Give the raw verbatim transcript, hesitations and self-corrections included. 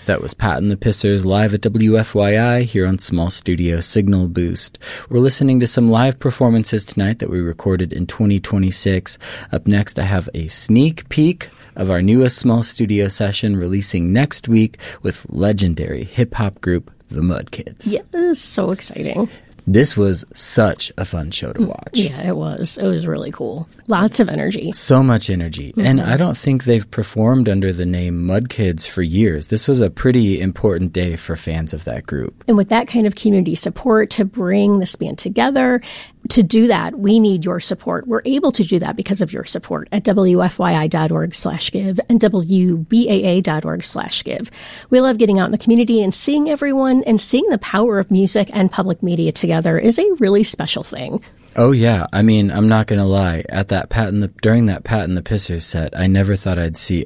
That was Pat and the Pissers live at W F Y I here on Small Studio Signal Boost. We're listening to some live performances tonight that we recorded in twenty twenty-six. Up next, I have a sneak peek of our newest Small Studio session releasing next week with legendary hip-hop group The Mud Kids. Yes, so exciting. This was such a fun show to watch. Yeah, it was. It was really cool. Lots of energy. So much energy. Mm-hmm. And I don't think they've performed under the name Mud Kids for years. This was a pretty important day for fans of that group. And with that kind of community support to bring this band together, to do that, we need your support. We're able to do that because of your support at W F Y I dot org slash give and W B A A dot org slash give. We love getting out in the community and seeing everyone, and seeing the power of music and public media together is a really special thing. Oh, yeah. I mean, I'm not going to lie. At that Pat and the, during that Pat and the Pissers set, I never thought I'd see